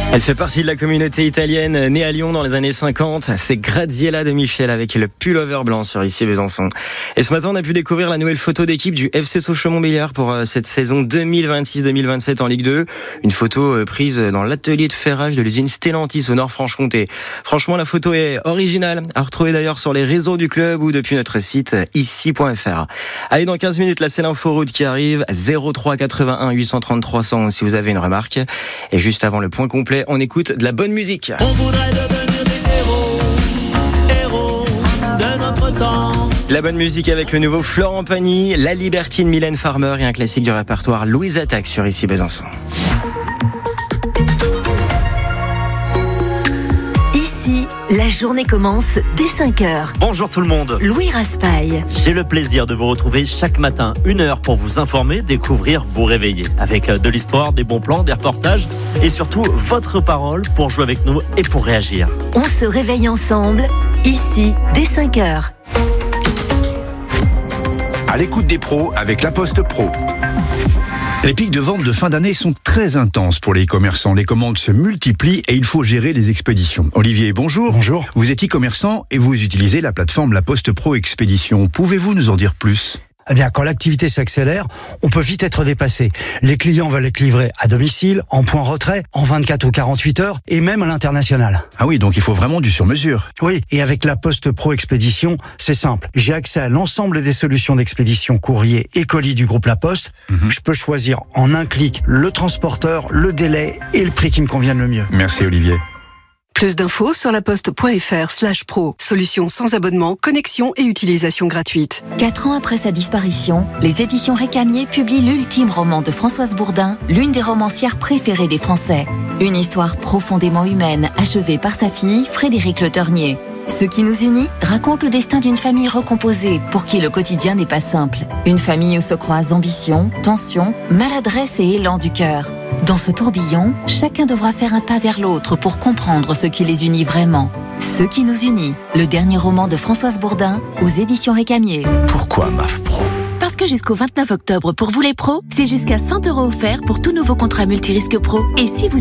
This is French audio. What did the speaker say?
Elle fait partie de la communauté italienne née à Lyon dans les années 50. C'est Graziella De Michel avec le pullover blanc sur Ici Besançon. Et ce matin, on a pu découvrir la nouvelle photo d'équipe du FC Sochaux-Montbéliard pour cette saison 2026-2027 en Ligue 2. Une photo prise dans l'atelier de ferrage de l'usine Stellantis au Nord-Franche-Comté. Franchement, la photo est originale. À retrouver d'ailleurs sur les réseaux du club ou depuis notre site ici.fr. Allez, dans 15 minutes, là, c'est l'inforoute qui arrive. 03 81 830 300 si vous avez une remarque. Et juste avant le point complet, on écoute de la bonne musique. On voudrait devenir des héros de notre temps. De la bonne musique avec le nouveau Florent Pagny, La Libertine Mylène Farmer et un classique du répertoire Louise Attaque sur Ici Besançon. Ici, la journée commence dès 5h. Bonjour tout le monde. Louis Raspail. J'ai le plaisir de vous retrouver chaque matin, 1 heure pour vous informer, découvrir, vous réveiller. Avec de l'histoire, des bons plans, des reportages et surtout votre parole pour jouer avec nous et pour réagir. On se réveille ensemble, ici, dès 5h. À l'écoute des pros avec La Poste Pro. Les pics de vente de fin d'année sont très intenses pour les e-commerçants. Les commandes se multiplient et il faut gérer les expéditions. Olivier, bonjour. Bonjour. Vous êtes e-commerçant et vous utilisez la plateforme La Poste Pro Expédition. Pouvez-vous nous en dire plus ? Eh bien, quand l'activité s'accélère, on peut vite être dépassé. Les clients veulent être livrés à domicile, en point retrait, en 24 ou 48 heures, et même à l'international. Ah oui, donc il faut vraiment du sur-mesure. Oui, et avec la Poste Pro Expédition, c'est simple. J'ai accès à l'ensemble des solutions d'expédition courrier et colis du groupe La Poste. Je peux choisir en un clic le transporteur, le délai et le prix qui me convienne le mieux. Merci Olivier. Plus d'infos sur laposte.fr/pro. Solution sans abonnement, connexion et utilisation gratuite. 4 ans après sa disparition, les éditions Récamier publient l'ultime roman de Françoise Bourdin, l'une des romancières préférées des Français. Une histoire profondément humaine, achevée par sa fille, Frédérique Le Ternier. Ce qui nous unit raconte le destin d'une famille recomposée pour qui le quotidien n'est pas simple. Une famille où se croisent ambition, tension, maladresse et élan du cœur. Dans ce tourbillon, chacun devra faire un pas vers l'autre pour comprendre ce qui les unit vraiment. Ce qui nous unit, le dernier roman de Françoise Bourdin aux éditions Récamier. Pourquoi MAF Pro ? Parce que jusqu'au 29 octobre, pour vous les pros, c'est jusqu'à 100 € offerts pour tout nouveau contrat multirisque pro. Et si vous